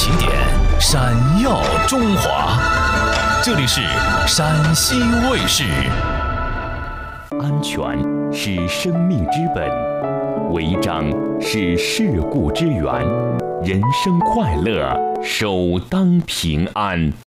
起点，闪耀中华。这里是陕西卫视。安全是生命之本，违章是事故之源，人生快乐首当平安。